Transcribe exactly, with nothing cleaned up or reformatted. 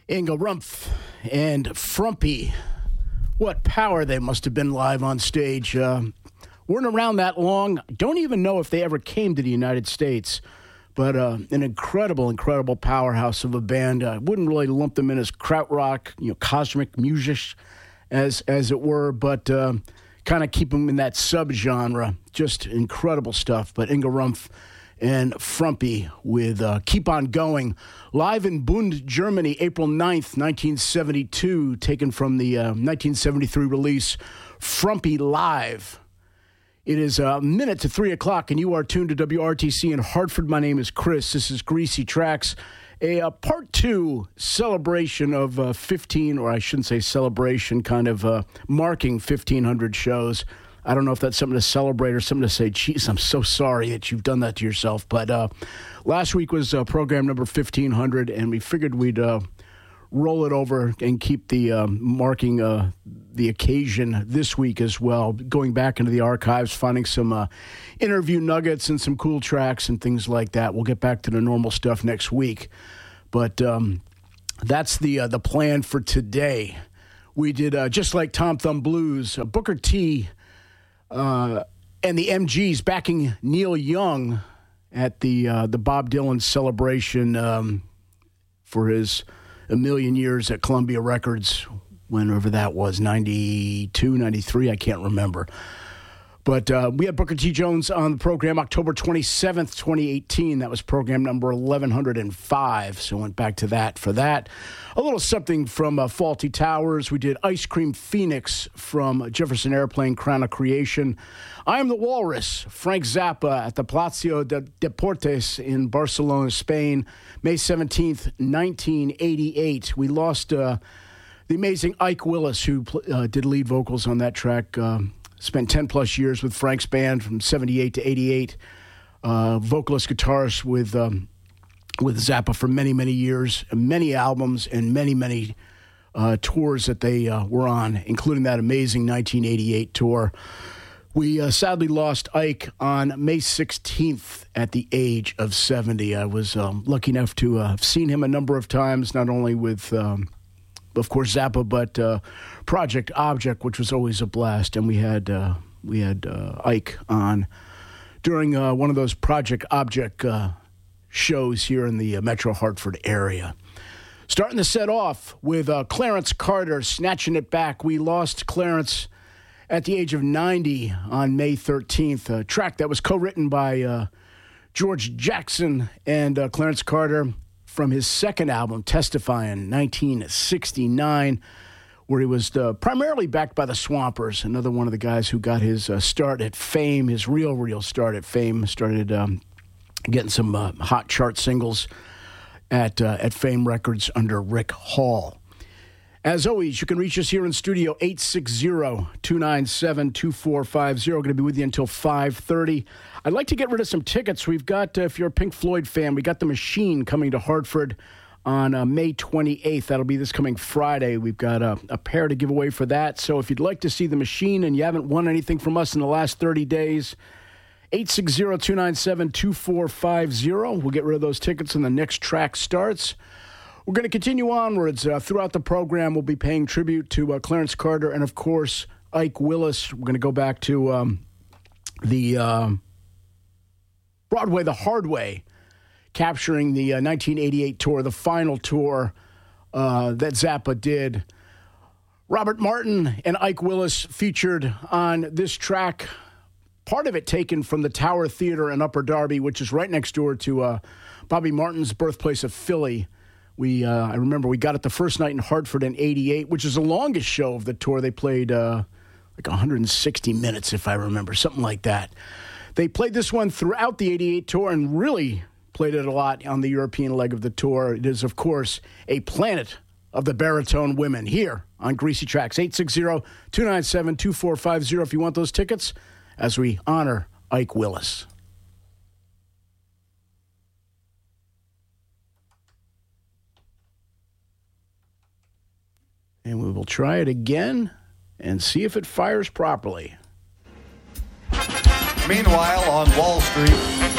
Inga Rumpf and Frumpy. What power they must have been live on stage. Uh, weren't around that long. Don't even know if they ever came to the United States. But uh, an incredible, incredible powerhouse of a band. I wouldn't really lump them in as krautrock, you know, cosmic music, as as it were, but uh, kind of keep them in that subgenre. Just incredible stuff. But Inga Rumpf and Frumpy with uh, Keep On Going. Live in Bund, Germany, April ninth, nineteen seventy-two, taken from the uh, nineteen seventy-three release, Frumpy Live. It is a minute to three o'clock, and you are tuned to W R T C in Hartford. My name is Chris. This is Greasy Tracks, a, a part two celebration of uh, fifteen, or I shouldn't say celebration, kind of uh, marking fifteen hundred shows. I don't know if that's something to celebrate or something to say, geez, I'm so sorry that you've done that to yourself. But uh, last week was uh, program number fifteen hundred, and we figured we'd uh, roll it over and keep the um, marking uh, the occasion this week as well, going back into the archives, finding some uh, interview nuggets and some cool tracks and things like that. We'll get back to the normal stuff next week. But um, that's the uh, the plan for today. We did, uh, just like Tom Thumb Blues, uh, Booker T., Uh, and the M Gs backing Neil Young at the uh, the Bob Dylan celebration um, for his a million years at Columbia Records, whenever that was, ninety-two, ninety-three, I can't remember. But uh, we had Booker T. Jones on the program October twenty-seventh, twenty eighteen. That was program number eleven oh five, so went back to that for that. A little something from uh, Faulty Towers. We did Ice Cream Phoenix from Jefferson Airplane, Crown of Creation. I Am the Walrus, Frank Zappa at the Palacio de Deportes in Barcelona, Spain, May seventeenth, nineteen eighty-eight. We lost uh, the amazing Ike Willis, who uh, did lead vocals on that track. Um, Spent ten-plus years with Frank's band from seventy-eight to eighty-eight. Uh, vocalist, guitarist with um, with Zappa for many, many years. Many albums and many, many uh, tours that they uh, were on, including that amazing nineteen eighty-eight tour. We uh, sadly lost Ike on May sixteenth at the age of seventy. I was um, lucky enough to uh, have seen him a number of times, not only with... Um, of course, Zappa, but uh, Project Object, which was always a blast, and we had uh, we had uh, Ike on during uh, one of those Project Object uh, shows here in the uh, Metro Hartford area. Starting the set off with uh, Clarence Carter, Snatching It Back. We lost Clarence at the age of ninety on May thirteenth, a track that was co-written by uh, George Jackson and uh, Clarence Carter, from his second album, Testifying, nineteen sixty-nine, where he was uh, primarily backed by the Swampers, another one of the guys who got his uh, start at Fame, his real, real start at Fame, started um, getting some uh, hot chart singles at uh, at Fame Records under Rick Hall. As always, you can reach us here in studio, eight six zero, two nine seven, two four five zero. Going to be with you until five thirty. I'd like to get rid of some tickets. We've got, uh, if you're a Pink Floyd fan, we got The Machine coming to Hartford on uh, May twenty-eighth. That'll be this coming Friday. We've got a, a pair to give away for that. So if you'd like to see The Machine and you haven't won anything from us in the last thirty days, eight six zero, two nine seven, two four five zero. We'll get rid of those tickets when the next track starts. We're going to continue onwards. Uh, throughout the program, we'll be paying tribute to uh, Clarence Carter and, of course, Ike Willis. We're going to go back to um, the uh, Broadway the Hard Way, capturing the uh, nineteen eighty-eight tour, the final tour uh, that Zappa did. Robert Martin and Ike Willis featured on this track, part of it taken from the Tower Theater in Upper Darby, which is right next door to uh, Bobby Martin's birthplace of Philly. We, uh, I remember we got it the first night in Hartford in eighty-eight, which is the longest show of the tour. They played uh, like one hundred sixty minutes, if I remember, something like that. They played this one throughout the eighty-eight tour and really played it a lot on the European leg of the tour. It is, of course, a planet of the baritone women here on Greasy Tracks. eight six zero, two nine seven, two four five zero if you want those tickets, as we honor Ike Willis. And we will try it again and see if it fires properly. Meanwhile, on Wall Street...